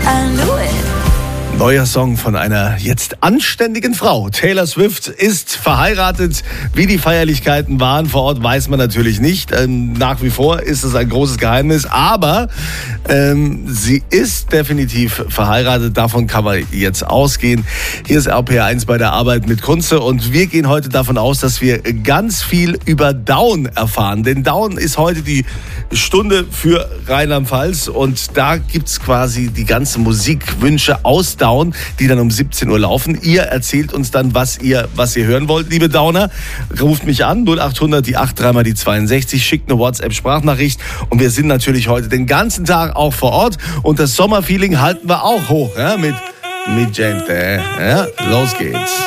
I knew it. Neuer Song von einer jetzt anständigen Frau. Taylor Swift ist verheiratet. Wie die Feierlichkeiten waren vor Ort, weiß man natürlich nicht. Nach wie vor ist es ein großes Geheimnis. Aber sie ist definitiv verheiratet. Davon kann man jetzt ausgehen. Hier ist RPR1 bei der Arbeit mit Kunze. Und wir gehen heute davon aus, dass wir ganz viel über Down erfahren. Denn Down ist heute die Stunde für Rheinland-Pfalz. Und da gibt's quasi die ganzen Musikwünsche aus Down, die dann um 17 Uhr laufen. Ihr erzählt uns dann, was ihr hören wollt, liebe Downer. Ruft mich an, 0800 die 83 mal die 62, schickt eine WhatsApp-Sprachnachricht und wir sind natürlich heute den ganzen Tag auch vor Ort und das Sommerfeeling halten wir auch hoch, ja, mit Gente. Ja, los geht's.